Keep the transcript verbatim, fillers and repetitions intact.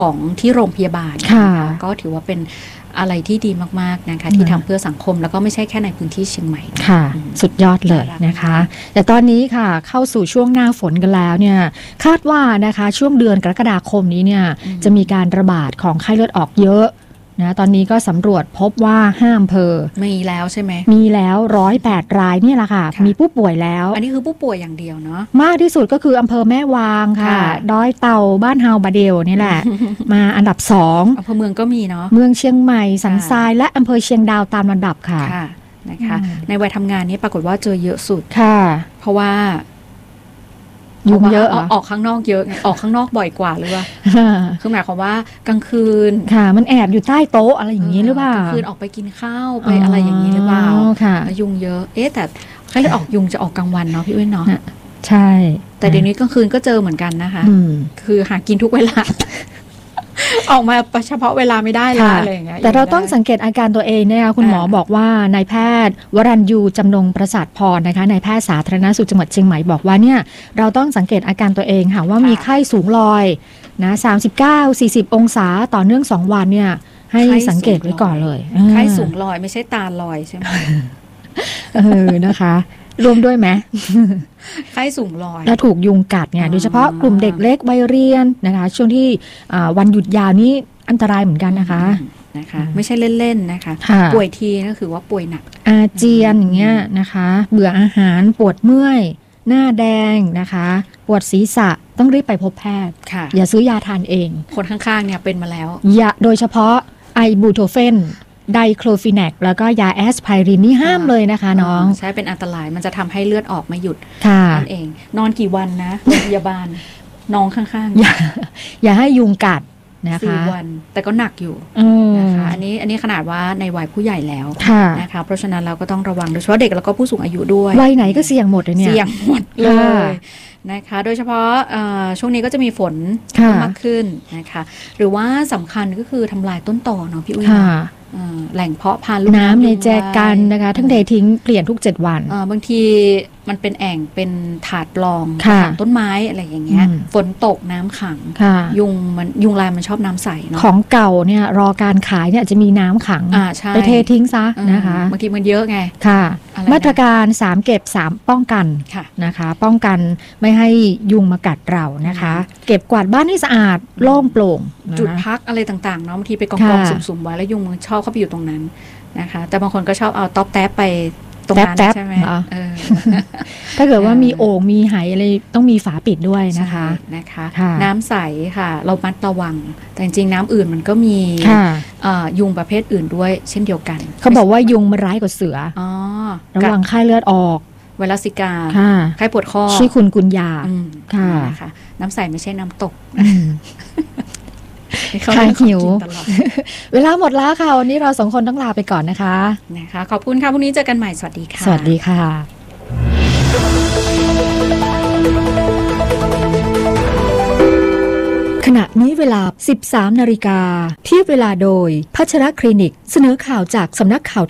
ของที่โรงพยาบาลก็ถือว่าเป็นอะไรที่ดีมากๆนะคะที่ทำเพื่อสังคมแล้วก็ไม่ใช่แค่ในพื้นที่เชียงใหม่ค่ะสุดยอดเลยนะคะแต่ตอนนี้ค่ะเข้าสู่ช่วงหน้าฝนกันแล้วเนี่ยคาดว่านะคะช่วงเดือนกรกฎาคมนี้เนี่ยจะมีการระบาดของไข้เลือดออกเยอะนะตอนนี้ก็สำรวจพบว่าห้าอำเภอมีแล้วใช่ไหมมีแล้วหนึ่งร้อยแปดรายนี่แหละค่ะมีผู้ป่วยแล้วอันนี้คือผู้ป่วยอย่างเดียวเนาะมากที่สุดก็คืออำเภอแม่วางค่ะดอยเต่าบ้านเฮาบาเดลนี่แหละ มาอันดับสองอำเภอเมืองก็มีเนาะเมืองเชียงใหม่สันทรายและอำเภอเชียงดาวตามลำดับค่ะนะคะในวัยทำงานนี้ปรากฏว่าเจอเยอะสุดค่ะเพราะว่ายุงเยอะออกข้างนอกเยอะออกข้างนอกบ่อยกว่าหรือว่าคือหมายความว่ากลางคืนค่ะมันแอบอยู่ใต้โต๊ะอะไรอย่างนี้หรือเปล่ากลางคืนออกไปกินข้าวไปอะไรอย่างนี้หรือเปล่าค่ะยุงเยอะเอ๊ะแต่ไข้เลือดออกยุงจะออกกลางวันเนาะพี่อุ้ยเนาะใช่แต่เดี๋ยวนี้กลางคืนก็เจอเหมือนกันนะคะคือหากินทุกเวลาออกมาเฉพาะเวลาไม่ได้ละอะไรอย่างเงี้ยแต่เราต้องสังเกตอาการตัวเองนะคะคุณหมอบอกว่านายแพทย์วรัญยูจำนงประสาทพรนะคะนายแพทย์สาธารณสุขจังหวัดเชียงใหม่บอกว่าเนี่ยเราต้องสังเกตอาการตัวเองค่ะว่ามีไข้สูงลอยนะสามสิบเก้า สี่สิบองศาต่อเนื่องสองวันเนี่ยให้สังเกตไว้ก่อนเลยไข้สูงลอยไม่ใช่ตาลอยใช่ไหมเออนะคะรวมด้วยไหมไข้สูงลอยแล้วถูกยุงกัดไงโดยเฉพาะกลุ่มเด็กเล็กวัยเรียนนะคะช่วงที่วันหยุดยาวนี้อันตรายเหมือนกันนะคะนะคะไม่ใช่เล่นๆนะคะป่วยทีก็คือว่าป่วยหนักอาเจียนอย่างเงี้ยนะคะเบื่ออาหารปวดเมื่อยหน้าแดงนะคะปวดศีรษะต้องรีบไปพบแพทย์อย่าซื้อยาทานเองคนข้างๆเนี่ยเป็นมาแล้วยาโดยเฉพาะไอบูโทเฟนไดโคลฟิแนกแล้วก็ยาแอสไพรินนี่ห้ามเลยนะคะน้องใช่เป็นอันตรายมันจะทำให้เลือดออกไม่หยุดนั่นเองนอนกี่วันนะโรงพยาบาลน้องข้างๆอย่าอย่าให้ยุงกัดนะคะสี่วันแต่ก็หนักอยู่นะคะอันนี้อันนี้ขนาดว่าในวัยผู้ใหญ่แล้วนะคะเพราะฉะนั้นเราก็ต้องระวังโดยเฉพาะเด็กแล้วก็ผู้สูงอายุด้วยวัยไหนก็เสี่ยงหมดเลยเนี่ยเสี่ยงหมดเลยนะคะโดยเฉพาะช่วงนี้ก็จะมีฝนมากขึ้นนะคะหรือว่าสำคัญก็คือทำลายต้นตอเนาะพี่อุ้ยแหล่งเพาะพันธุ์น้ำในแจกันนะคะทั้งเททิ้งเปลี่ยนทุกเจ็ดวันบางทีมันเป็นแอ่งเป็นถาดรองถาดต้นไม้อะไรอย่างเงี้ยฝนตกน้ำขังยุงมันยุงลายมันชอบน้ำใสเนาะของเก่าเนี่ยรอการขายเนี่ยจะมีน้ำขังไปเททิ้งซะนะคะบางทีมันเยอะไงค่ะมาตรการสามเก็บสามป้องกันนะคะป้องกันไม่ให้ยุงมากัดเรานะคะเก็บกวาดบ้านให้สะอาดโล่งโปร่งจุดพักอะไรต่างๆเนาะบางทีไปกองๆสุ่มๆไว้แล้วยุงมันชอบเข้าไปอยู่ตรงนั้นนะคะแต่บางคนก็ชอบเอาต๊อปแท็บไปตรงนั้นใช่ไหมถ้าเกิดว่ามีโอ่งมีไหอะไรต้องมีฝาปิดด้วยนะคะนะคะน้ำใสค่ะเรามัดระวังแต่จริงๆน้ำอื่นมันก็มียุงประเภทอื่นด้วยเช่นเดียวกันเขาบอกว่ายุงมันร้ายกว่าเสือระวังไข้เลือดออกไวรัสซิกาไข้ปวดคอชื่อคุณกุญยาค่ะน้ำใสไม่ใช่น้ำตกใครหิวเวลาหมดแล้วค่ะวันนี้เราสองคนต้องลาไปก่อนนะคะนะคะขอบคุณค่ะพรุ่งนี้เจอกันใหม่สวัสดีค่ะสวัสดีค่ะขณะนี้เวลา สิบสามนาฬิกาที่เวลาโดยพัชรคลินิกเสนอข่าวจากสำนักข่าว